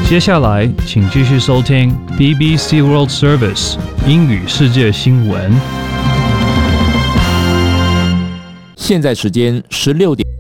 接下来，请继续收听 BBC World Service 英语世界新闻。 现在时间16点。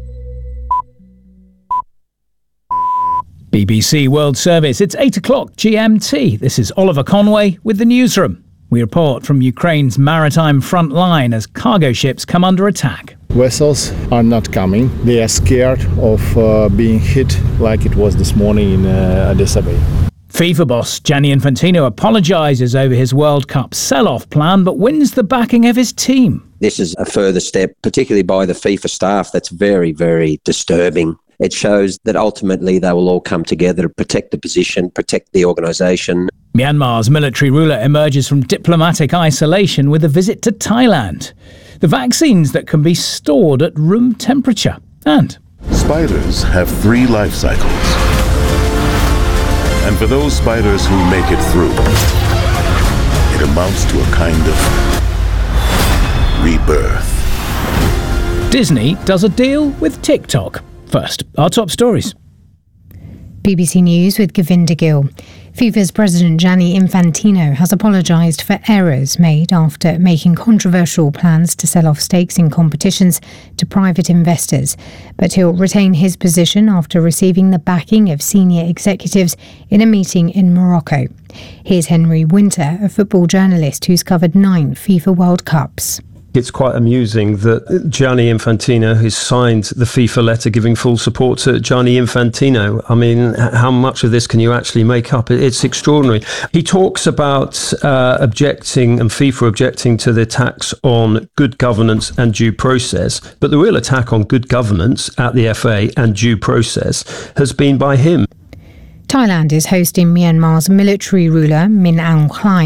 BBC World Service, it's 8 o'clock GMT. This is Oliver Conway with the newsroom. We report from Ukraine's maritime front line as cargo ships come under attack. Vessels are not coming. They are scared of being hit like it was this morning in Odessa Bay. FIFA boss Gianni Infantino apologises over his World Cup sell-off plan but wins the backing of his team. This is a further step, particularly by the FIFA staff, that's very, very disturbing. It shows that ultimately they will all come together to protect the position, protect the organisation. Myanmar's military ruler emerges from diplomatic isolation with a visit to Thailand. The vaccines that can be stored at room temperature. And spiders have 3 life cycles. And for those spiders who make it through, it amounts to a kind of rebirth. Disney does a deal with TikTok. First, our top stories. BBC News with Govinda Gill. FIFA's president Gianni Infantino has apologised for errors made after making controversial plans to sell off stakes in competitions to private investors. But he'll retain his position after receiving the backing of senior executives in a meeting in Morocco. Here's Henry Winter, a football journalist who's covered 9 FIFA World Cups. It's quite amusing that Gianni Infantino has signed the FIFA letter giving full support to Gianni Infantino. I mean, how much of this can you actually make up? It's extraordinary. He talks about objecting and FIFA objecting to the attacks on good governance and due process. But the real attack on good governance at the FA and due process has been by him. Thailand is hosting Myanmar's military ruler Min Aung Hlaing